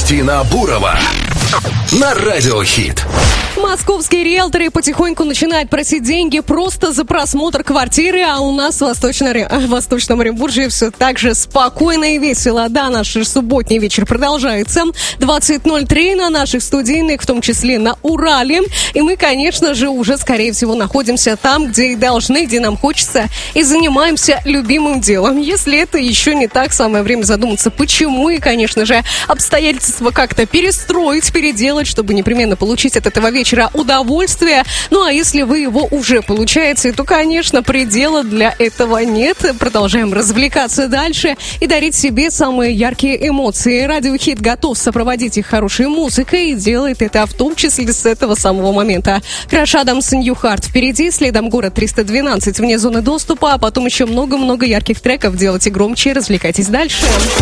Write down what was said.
Кристина Бурова на Радио Хит. Московские риэлторы потихоньку начинают просить деньги просто за просмотр квартиры, а у нас в Восточном Оренбурге все так же спокойно и весело. Да, наш субботний вечер продолжается. 20:03 на наших студийных, в том числе на Урале. И мы, конечно же, уже, скорее всего, находимся там, где и должны, где нам хочется, и занимаемся любимым делом. Если это еще не так, самое время задуматься, почему, и, конечно же, обстоятельства как-то перестроить, переделать, чтобы непременно получить от этого вечера удовольствие. Ну а если вы его уже получаете, то, конечно, предела для этого нет. Продолжаем развлекаться дальше и дарить себе самые яркие эмоции. Радио Хит готов сопроводить их хорошей музыкой и делает это в том числе с этого самого момента. Краш Адамс New Heart впереди, следом город 312 вне зоны доступа, а потом еще много-много ярких треков. Делайте громче, развлекайтесь дальше.